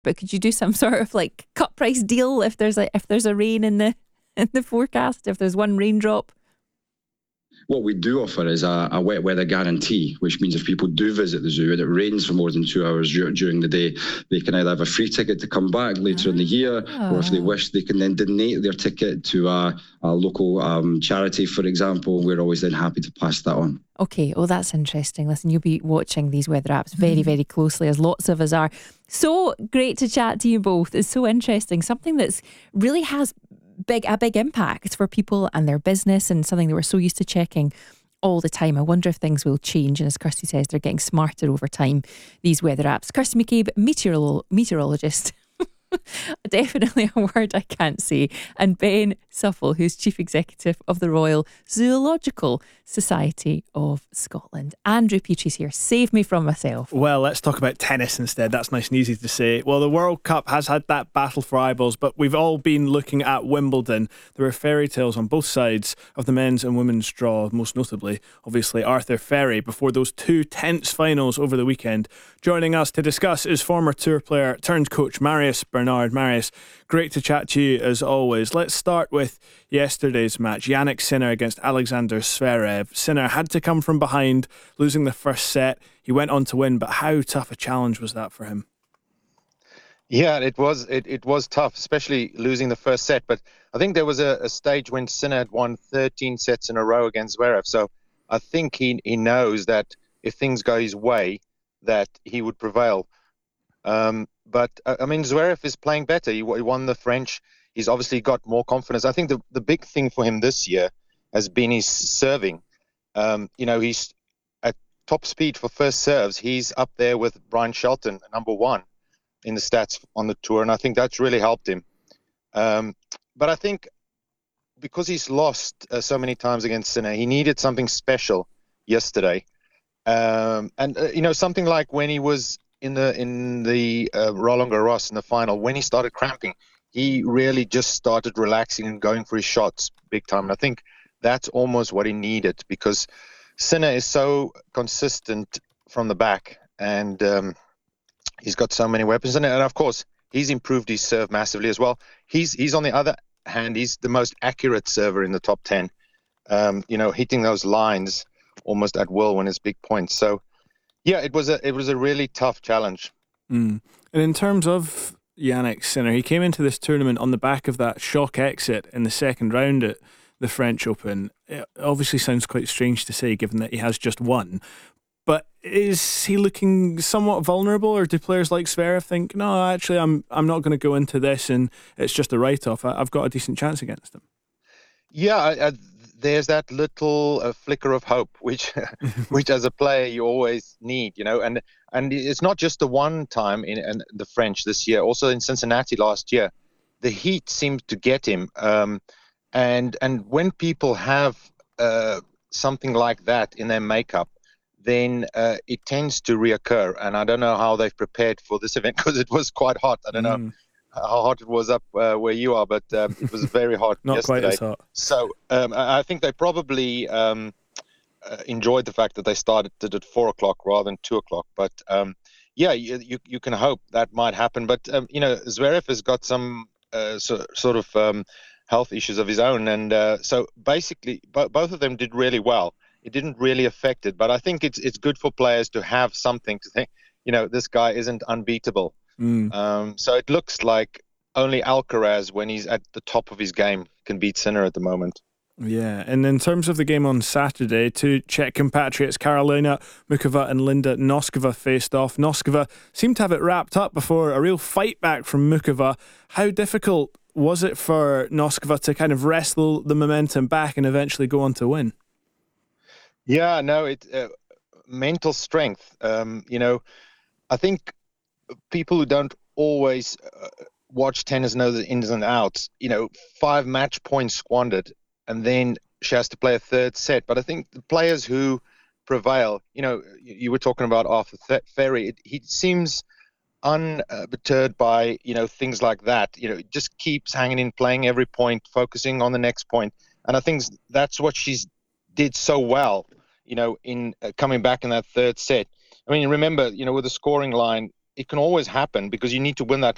but could you do some sort of like cut price deal if there's a rain in the forecast, if there's one raindrop? What we do offer is a wet weather guarantee, which means if people do visit the zoo and it rains for more than 2 hours during the day, they can either have a free ticket to come back later in the year, or if they wish, they can then donate their ticket to a local charity, for example. We're always then happy to pass that on. Okay, oh, that's interesting. Listen, you'll be watching these weather apps very, very closely, as lots of us are. So great to chat to you both. It's so interesting. Something that's really has a big impact for people and their business, and something that we're so used to checking all the time. I wonder if things will change, and as Kirsty says, they're getting smarter over time, these weather apps. Kirsty McCabe, meteorologist. Definitely a word I can't say. And Ben Suffel, who's Chief Executive of the Royal Zoological Society of Scotland. Andrew Petries here. Save me from myself. Well, let's talk about tennis instead. That's nice and easy to say. Well, the World Cup has had that battle for eyeballs, but we've all been looking at Wimbledon. There were fairy tales on both sides of the men's and women's draw, most notably, obviously, Arthur Ferry, before those two tense finals over the weekend. Joining us to discuss is former tour player turned coach Marius Bernard. Marius, great to chat to you as always. Let's start with yesterday's match. Jannik Sinner against Alexander Zverev. Sinner had to come from behind, losing the first set. He went on to win, but how tough a challenge was that for him? Yeah, it was tough, especially losing the first set. But I think there was a stage when Sinner had won 13 sets in a row against Zverev. So I think he knows that if things go his way, that he would prevail. But I mean, Zverev is playing better. He won the French. He's obviously got more confidence. I think the big thing for him this year has been his serving. He's at top speed for first serves. He's up there with Brian Shelton, number one in the stats on the tour, and I think that's really helped him. But I think because he's lost so many times against Sinner, he needed something special yesterday. Something like when he was in the Roland Garros in the final, when he started cramping, he really just started relaxing and going for his shots big time. And I think that's almost what he needed, because Sinner is so consistent from the back, and he's got so many weapons. And of course, he's improved his serve massively as well. He's on the other hand, he's the most accurate server in the top 10, hitting those lines almost at will when it's big points. So yeah, it was a really tough challenge. And in terms of Jannik Sinner, he came into this tournament on the back of that shock exit in the second round at the French Open. It obviously sounds quite strange to say, given that he has just won. But is he looking somewhat vulnerable, or do players like Zverev think, no, actually, I'm not going to go into this and it's just a write-off. I've got a decent chance against him? Yeah, there's that little flicker of hope, which as a player you always need, and it's not just the one time in the French this year, also in Cincinnati last year, the heat seemed to get him. And when people have something like that in their makeup, then it tends to reoccur. And I don't know how they've prepared for this event, because it was quite hot. I don't know how hot it was up where you are, but it was very hot Not yesterday. Quite as hot. So I think they probably enjoyed the fact that they started at 4 o'clock rather than 2 o'clock. But you can hope that might happen. But Zverev has got some sort of health issues of his own, and so basically both of them did really well. It didn't really affect it, but I think it's good for players to have something to think, this guy isn't unbeatable. So it looks like only Alcaraz, when he's at the top of his game, can beat Sinner at the moment. Yeah, and in terms of the game on Saturday, two Czech compatriots, Karolina Muchova and Linda Noskova, faced off. Noskova seemed to have it wrapped up before a real fight back from Muchova. How difficult was it for Noskova to kind of wrestle the momentum back and eventually go on to win? Yeah, no, it's mental strength. I think people who don't always watch tennis know the ins and outs. 5 match points squandered, and then she has to play a third set. But I think the players who prevail, you were talking about Arthur Ferry, he seems undeterred by, things like that. Just keeps hanging in, playing every point, focusing on the next point. And I think that's what she's did so well, in coming back in that third set. I mean, remember, with the scoring line, it can always happen because you need to win that